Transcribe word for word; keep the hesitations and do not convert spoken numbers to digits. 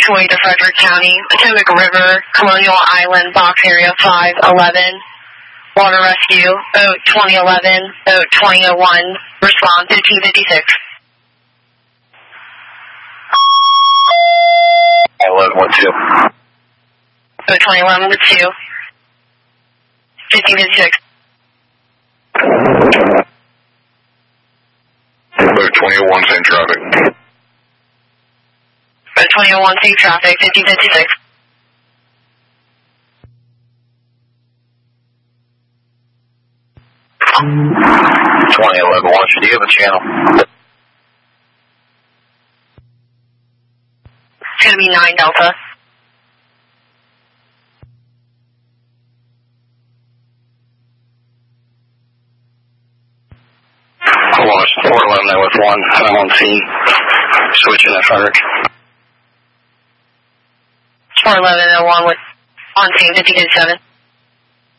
Detroit to Frederick County, Potomac River, Colonial Island, box area five eleven. Water rescue, boat twenty eleven, boat twenty oh one, respond fifteen fifty-six. eleven one two. Boat twenty eleven with two. fifteen fifty-six. Boat twenty oh one, same traffic. Boat twenty oh one, safe traffic, fifteen fifty-six. twenty eleven, watch, do you have a channel? It's going to be nine Delta. Lost four eleven, that was one. I'm on scene. Switching at Frederick. four eleven oh one with on scene, fifteen fifty-seven.